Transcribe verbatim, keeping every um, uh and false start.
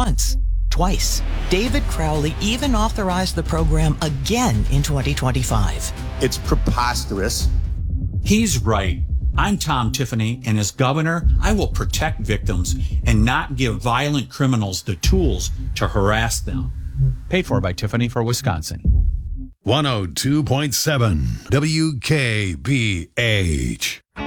once, twice. David Crowley even authorized the program again in twenty twenty-five. It's preposterous. He's right. I'm Tom Tiffany, and as governor, I will protect victims and not give violent criminals the tools to harass them. Paid for by Tiffany for Wisconsin. one oh two point seven W K B H.